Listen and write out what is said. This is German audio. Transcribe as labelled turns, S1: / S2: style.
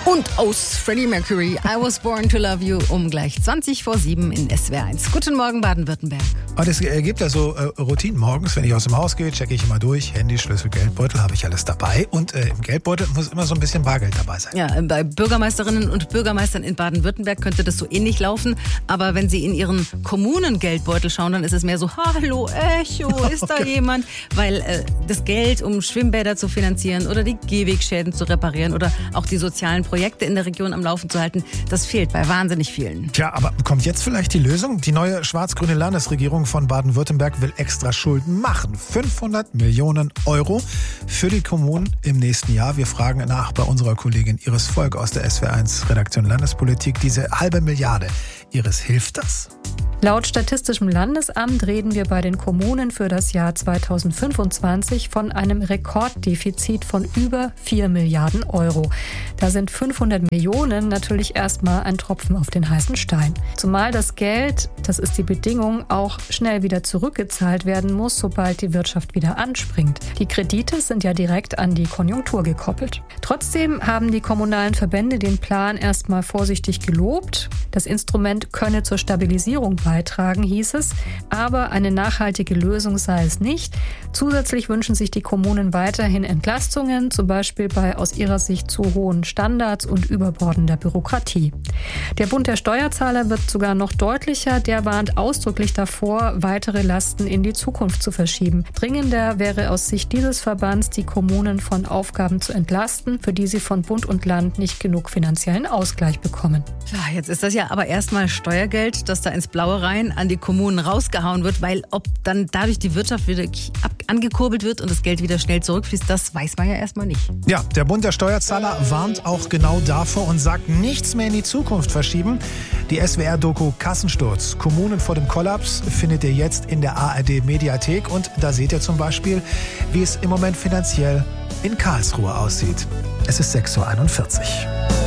S1: Und aus Freddie Mercury, I Was Born to Love You, um gleich 20:07 in SWR1. Guten Morgen, Baden-Württemberg.
S2: Und es gibt ja so Routinen morgens, wenn ich aus dem Haus gehe, checke ich immer durch, Handy, Schlüssel, Geldbeutel, habe ich alles dabei. Und im Geldbeutel muss immer so ein bisschen Bargeld dabei sein.
S1: Ja, bei Bürgermeisterinnen und Bürgermeistern in Baden-Württemberg könnte das so ähnlich laufen. Aber wenn Sie in Ihren Kommunen-Geldbeutel schauen, dann ist es mehr so, hallo, Echo, ist da jemand? Weil das Geld, um Schwimmbäder zu finanzieren oder die Gehwegschäden zu reparieren oder auch die sozialen Projekte in der Region am Laufen zu halten, das fehlt bei wahnsinnig vielen.
S2: Tja, aber kommt jetzt vielleicht die Lösung? Die neue schwarz-grüne Landesregierung von Baden-Württemberg will extra Schulden machen. 500 Millionen Euro für die Kommunen im nächsten Jahr. Wir fragen nach bei unserer Kollegin Iris Volk aus der SWR1 Redaktion Landespolitik. Diese halbe Milliarde, Iris, hilft das?
S3: Laut Statistischem Landesamt reden wir bei den Kommunen für das Jahr 2025 von einem Rekorddefizit von über 4 Milliarden Euro. Da sind 500 Millionen natürlich erstmal ein Tropfen auf den heißen Stein. Zumal das Geld, das ist die Bedingung, auch schnell wieder zurückgezahlt werden muss, sobald die Wirtschaft wieder anspringt. Die Kredite sind ja direkt an die Konjunktur gekoppelt. Trotzdem haben die kommunalen Verbände den Plan erstmal vorsichtig gelobt. Das Instrument könne zur Stabilisierung beitragen, hieß es, aber eine nachhaltige Lösung sei es nicht. Zusätzlich wünschen sich die Kommunen weiterhin Entlastungen, zum Beispiel bei aus ihrer Sicht zu hohen Standards und überbordender Bürokratie. Der Bund der Steuerzahler wird sogar noch deutlicher, der warnt ausdrücklich davor, weitere Lasten in die Zukunft zu verschieben. Dringender wäre aus Sicht dieses Verbands, die Kommunen von Aufgaben zu entlasten, für die sie von Bund und Land nicht genug finanziellen Ausgleich bekommen.
S1: Ja, jetzt ist das ja aber erstmal Steuergeld, das da ins Blaue rein an die Kommunen rausgehauen wird, weil ob dann dadurch die Wirtschaft wieder angekurbelt wird und das Geld wieder schnell zurückfließt, das weiß man ja erstmal nicht.
S2: Ja, der Bund der Steuerzahler warnt auch genau davor und sagt, nichts mehr in die Zukunft verschieben. Die SWR-Doku Kassensturz, Kommunen vor dem Kollaps, findet ihr jetzt in der ARD-Mediathek. Und da seht ihr zum Beispiel, wie es im Moment finanziell in Karlsruhe aussieht. Es ist 6:41 Uhr.